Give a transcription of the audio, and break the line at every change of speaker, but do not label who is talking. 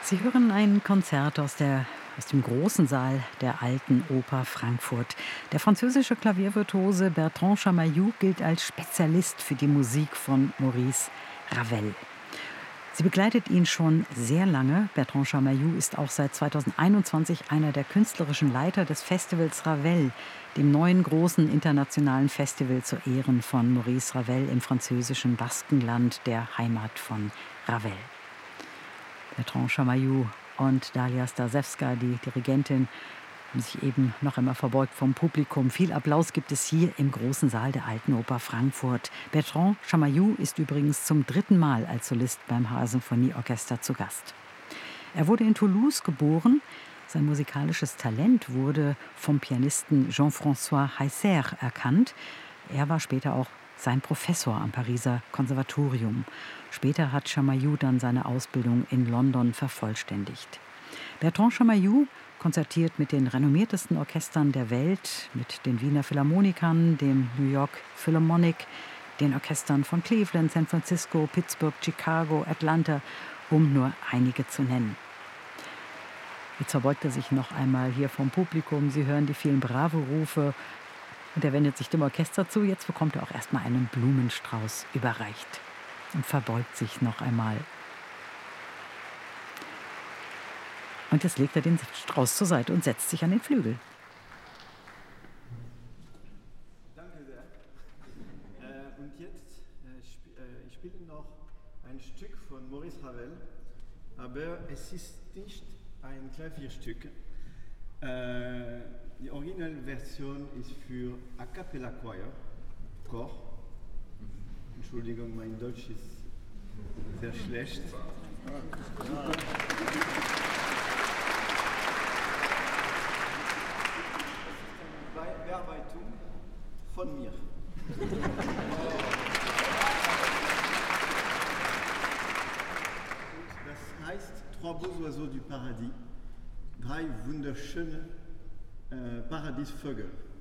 Sie hören ein Konzert aus dem großen Saal der Alten Oper Frankfurt. Der französische Klaviervirtuose Bertrand Chamayou gilt als Spezialist für die Musik von Maurice Ravel. Sie begleitet ihn schon sehr lange. Bertrand Chamayou ist auch seit 2021 einer der künstlerischen Leiter des Festivals Ravel, dem neuen großen internationalen Festival zu Ehren von Maurice Ravel im französischen Baskenland, der Heimat von Ravel. Bertrand Chamayou und Dalia Stasewska, die Dirigentin, haben sich eben noch einmal verbeugt vom Publikum. Viel Applaus gibt es hier im großen Saal der Alten Oper Frankfurt. Bertrand Chamayou ist übrigens zum 3. Mal als Solist beim HR-Symphonieorchester zu Gast. Er wurde in Toulouse geboren. Sein musikalisches Talent wurde vom Pianisten Jean-François Heisser erkannt. Er war später auch sein Professor am Pariser Konservatorium. Später hat Chamayou dann seine Ausbildung in London vervollständigt. Bertrand Chamayou konzertiert mit den renommiertesten Orchestern der Welt, mit den Wiener Philharmonikern, dem New York Philharmonic, den Orchestern von Cleveland, San Francisco, Pittsburgh, Chicago, Atlanta, um nur einige zu nennen. Jetzt verbeugt er sich noch einmal hier vom Publikum. Sie hören die vielen Bravo-Rufe. Und er wendet sich dem Orchester zu. Jetzt bekommt er auch erstmal einen Blumenstrauß überreicht und verbeugt sich noch einmal. Und jetzt legt er den Strauß zur Seite und setzt sich an den Flügel.
Danke sehr. Und jetzt ich spiele noch ein Stück von Maurice Ravel, aber es ist nicht ein Klavierstück. Die Originalversion ist für A Cappella Choir, Chor. Entschuldigung, mein Deutsch ist sehr schlecht. Bearbeitung von mir. Das heißt Trois beaux oiseaux du paradis, 3 wunderschöne Paradiesvögel.